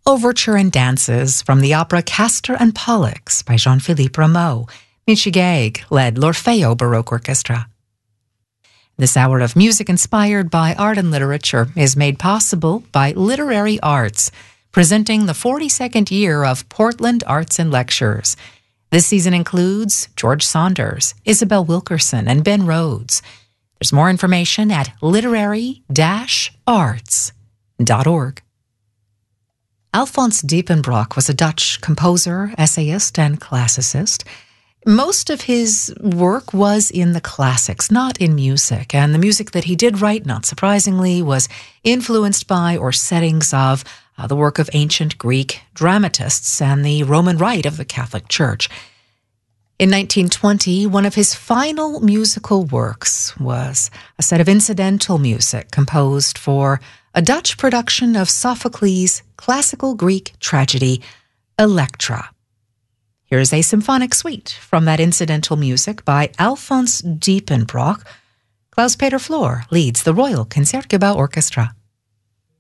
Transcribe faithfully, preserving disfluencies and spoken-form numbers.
Overture and Dances from the opera Castor and Pollux by Jean-Philippe Rameau. Michi Gaig led l'Orfeo Baroque Orchestra. This hour of music inspired by art and literature is made possible by Literary Arts, presenting the forty-second year of Portland Arts and Lectures. This season includes George Saunders, Isabel Wilkerson, and Ben Rhodes. There's more information at literary dash arts dot org. Alphonse Diepenbrock was a Dutch composer, essayist, and classicist. Most of his work was in the classics, not in music, and the music that he did write, not surprisingly, was influenced by or settings of uh, the work of ancient Greek dramatists and the Roman Rite of the Catholic Church. In nineteen twenty, one of his final musical works was a set of incidental music composed for a Dutch production of Sophocles' classical Greek tragedy, Electra. Here's a symphonic suite from that incidental music by Alphonse Diepenbrock. Klaus-Peter Flohr leads the Royal Concertgebouw Orchestra.